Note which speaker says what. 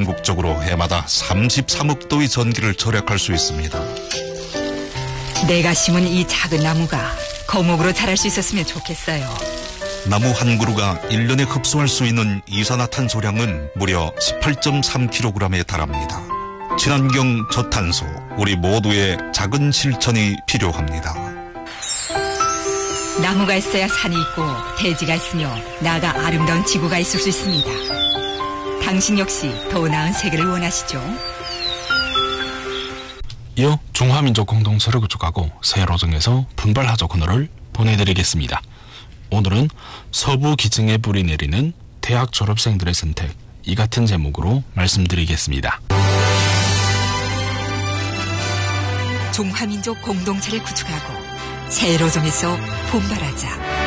Speaker 1: 전국적으로 해마다 33억 도의 전기를 절약할 수 있습니다.
Speaker 2: 내가 심은 이 작은 나무가 거목으로 자랄 수 있었으면 좋겠어요.
Speaker 1: 나무 한 그루가 1년에 흡수할 수 있는 이산화탄소량은 무려 18.3kg에 달합니다. 친환경 저탄소, 우리 모두의 작은 실천이 필요합니다.
Speaker 2: 나무가 있어야 산이 있고 대지가 있으며 나아가 아름다운 지구가 있을 수 있습니다. 당신 역시 더 나은 세계를 원하시죠?
Speaker 3: 이어 중화민족 공동체를 구축하고 세로정에서 분발하자 코너를 보내드리겠습니다. 오늘은 서부 기증에 뿌리 내리는 대학 졸업생들의 선택, 이 같은 제목으로 말씀드리겠습니다.
Speaker 2: 중화민족 공동체를 구축하고 세로정에서 분발하자.